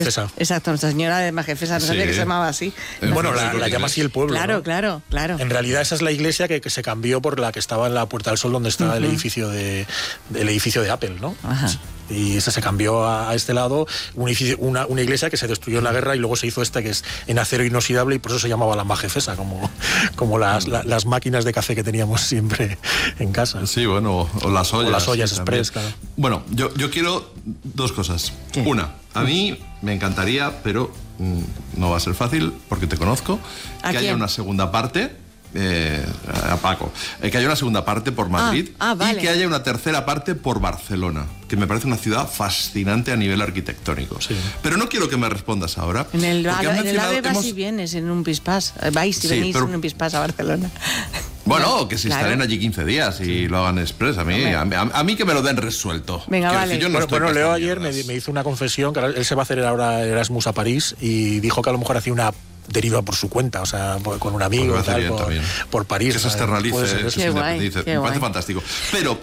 Exacto, Nuestra Señora de Majefesa, no sabía que se llamaba así. Bueno, la llama así el pueblo, ¿no? Claro. En realidad esa es la iglesia que se cambió por la que estaba en la Puerta del Sol, donde está el edificio de Apple, ¿no? Ajá. Y esa se cambió a este lado, una iglesia que se destruyó en la guerra y luego se hizo esta que es en acero inoxidable y por eso se llamaba la Majefesa, como las máquinas de café que teníamos siempre en casa. Sí, bueno, o las ollas. O las ollas express, claro. Bueno, yo quiero dos cosas. ¿Qué? Una, a mí me encantaría, pero no va a ser fácil porque te conozco, que haya una segunda parte. A Paco, que haya una segunda parte por Madrid vale. y que haya una tercera parte por Barcelona, que me parece una ciudad fascinante a nivel arquitectónico. Sí. Pero no quiero que me respondas ahora. En el AVE vas y vienes en un pispás. Vais y venís en un pispás a Barcelona. Bueno, que se instalen allí 15 días y lo hagan express. A mí que me lo den resuelto. Venga, vale. Yo no bueno, Leo ayer me hizo una confesión, que él se va a hacer ahora Erasmus a París y dijo que a lo mejor hacía una deriva por su cuenta, o sea, con un amigo por París. Que se externalice, Qué guay. Me parece fantástico. Pero.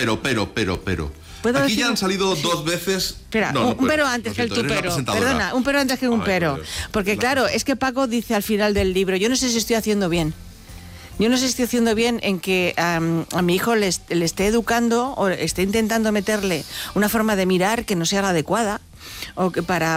Aquí ya han salido dos veces. Espera, un pero antes que el tu pero. Perdona, un pero antes que un pero. Porque claro, es que Paco dice al final del libro, yo no sé si estoy haciendo bien. Yo no sé si estoy haciendo bien en que a mi hijo le esté educando o esté intentando meterle una forma de mirar que no sea la adecuada o que para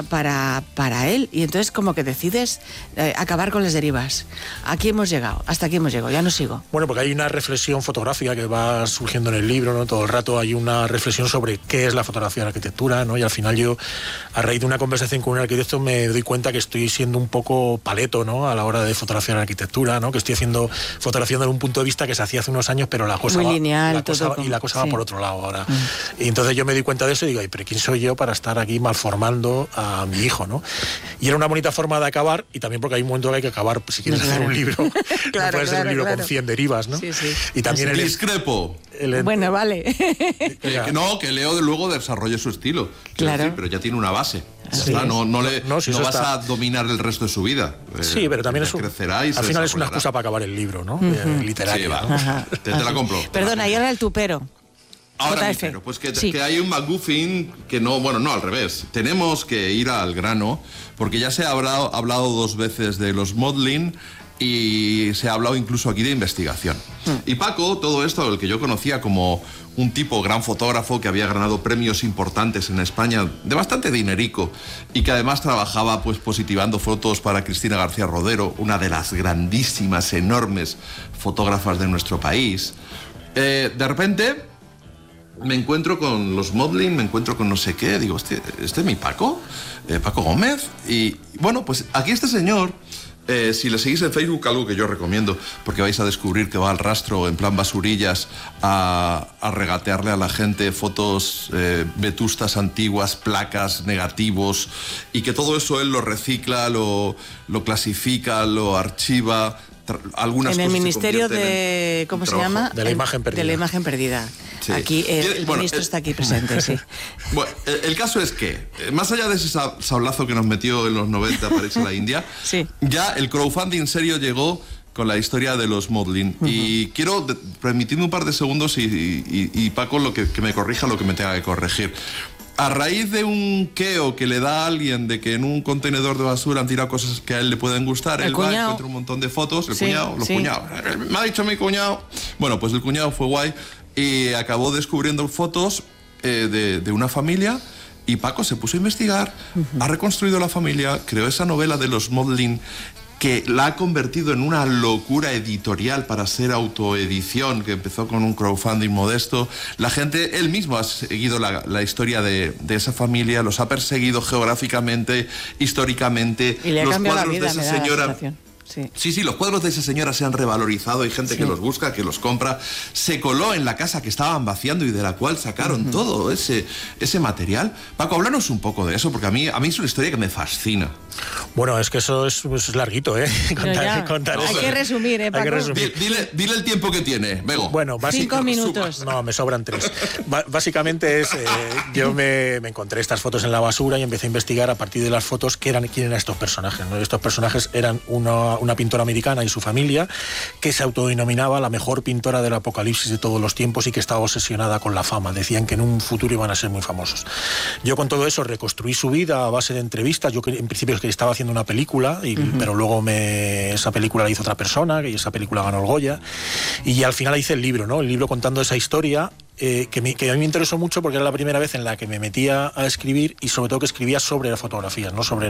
él, y entonces como que decides acabar con las derivas. Aquí hemos llegado, hasta aquí hemos llegado, ya no sigo. Bueno, porque hay una reflexión fotográfica que va surgiendo en el libro, ¿no? Todo el rato hay una reflexión sobre qué es la fotografía de la arquitectura, ¿no? Y al final yo, a raíz de una conversación con un arquitecto, me doy cuenta que estoy siendo un poco paleto, ¿no? A la hora de fotografiar la arquitectura, ¿no? Que estoy fotografiando desde un punto de vista que se hacía hace unos años, pero la cosa muy lineal, la cosa va por otro lado ahora. Y entonces yo me doy cuenta de eso y digo, pero ¿quién soy yo para estar aquí malformando a mi hijo, ¿no? Y era una bonita forma de acabar, y también porque hay un momento que hay que acabar, si quieres hacer un libro, no puede ser un libro con 100 derivas, ¿no? Sí. Y también discrepo. Bueno, vale. Que Leo luego desarrolle su estilo. Claro. Decir, pero ya tiene una base. Sí. No vas a dominar el resto de su vida. Sí, pero también crecerá y al final es una excusa para acabar el libro, ¿no? Literario. Sí, va. Te la compro. Perdona, y ahora el tupero. Ahora pero pues que hay un McGuffin que no al revés. Tenemos que ir al grano, porque ya se ha hablado dos veces de los modeling y se ha hablado incluso aquí de investigación. Y Paco, todo esto, el que yo conocía como un tipo gran fotógrafo que había ganado premios importantes en España de bastante dinerico y que además trabajaba pues positivando fotos para Cristina García Rodero, una de las grandísimas, enormes fotógrafas de nuestro país. De repente me encuentro con los modeling, me encuentro con no sé qué, digo, ¿este es mi Paco? ¿Paco Gómez? Y bueno, pues aquí este señor, si le seguís en Facebook, algo que yo recomiendo, porque vais a descubrir que va al rastro en plan basurillas a regatearle a la gente fotos vetustas antiguas, placas, negativos, y que todo eso él lo recicla, lo clasifica, lo archiva. Algunas en el cosas Ministerio de... ¿Cómo se llama? De la imagen perdida. De la imagen perdida. Sí. Aquí el ministro está aquí presente, sí. Bueno, el caso es que, más allá de ese sablazo que nos metió en los 90 para irse a la India, sí. Ya el crowdfunding serio llegó con la historia de los modeling. Y quiero, permitidme un par de segundos y Paco que me corrija lo que me tenga que corregir. A raíz de un queo que le da a alguien de que en un contenedor de basura han tirado cosas que a él le pueden gustar, él va, encuentra un montón de fotos, los cuñados. Me ha dicho mi cuñado. Bueno, pues el cuñado fue guay y acabó descubriendo fotos de una familia y Paco se puso a investigar, ha reconstruido la familia, creó esa novela de los modeling que la ha convertido en una locura editorial para ser autoedición, que empezó con un crowdfunding modesto. La gente, él mismo ha seguido la historia de esa familia, los ha perseguido geográficamente, históricamente. Y le ha cambiado la vida, de esa señora. Sí, los cuadros de esa señora se han revalorizado, hay gente que los busca, que los compra. Se coló en la casa que estaban vaciando y de la cual sacaron todo ese material. Paco, háblanos un poco de eso, porque a mí es una historia que me fascina. Bueno, es que eso es larguito, ¿eh? Contar hay eso. Que resumir, Paco. Hay que resumir. Dile el tiempo que tiene, Bego. Bueno, 5 minutos. No, me sobran 3. Básicamente es, yo me encontré estas fotos en la basura y empecé a investigar a partir de las fotos quién eran estos personajes, ¿no? Estos personajes eran una una pintora americana y su familia, que se autodenominaba la mejor pintora del apocalipsis de todos los tiempos y que estaba obsesionada con la fama. Decían que en un futuro iban a ser muy famosos. Yo con todo eso reconstruí su vida a base de entrevistas. Yo en principio estaba haciendo una película, pero luego esa película la hizo otra persona, y esa película ganó el Goya, y al final hice el libro, ¿no? El libro contando esa historia, que a mí me interesó mucho porque era la primera vez en la que me metía a escribir, y sobre todo que escribía sobre la fotografía, no sobre